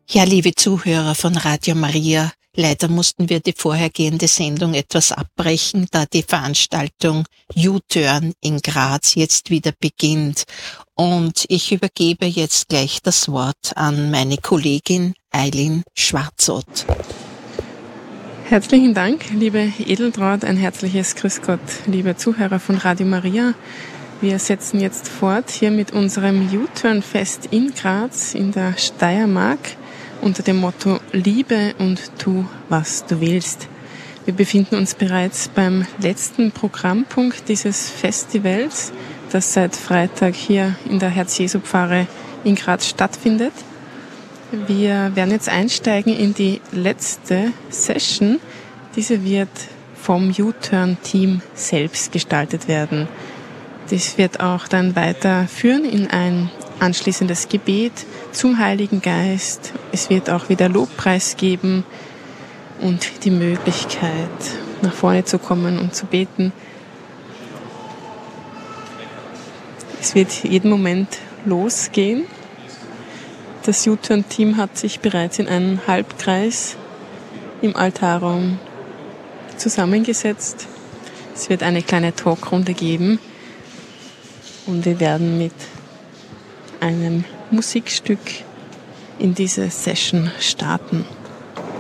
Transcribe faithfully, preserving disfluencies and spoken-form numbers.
Ja, liebe Zuhörer von Radio Maria, leider mussten wir die vorhergehende Sendung etwas abbrechen, da die Veranstaltung U-Turn in Graz jetzt wieder beginnt. Und ich übergebe jetzt gleich das Wort an meine Kollegin Eileen Schwarzot. Herzlichen Dank, liebe Edeltraud, ein herzliches Grüß Gott, liebe Zuhörer von Radio Maria. Wir setzen jetzt fort hier mit unserem U-Turn-Fest in Graz in der Steiermark unter dem Motto Liebe und tu, was du willst. Wir befinden uns bereits beim letzten Programmpunkt dieses Festivals, das seit Freitag hier in der Herz-Jesu-Pfarre in Graz stattfindet. Wir werden jetzt einsteigen in die letzte Session. Diese wird vom U-Turn-Team selbst gestaltet werden. Das wird auch dann weiterführen in ein anschließendes Gebet zum Heiligen Geist. Es wird auch wieder Lobpreis geben und die Möglichkeit, nach vorne zu kommen und zu beten. Es wird jeden Moment losgehen. Das U-Turn-Team hat sich bereits in einem Halbkreis im Altarraum zusammengesetzt. Es wird eine kleine Talkrunde geben und wir werden mit einem Musikstück in diese Session starten.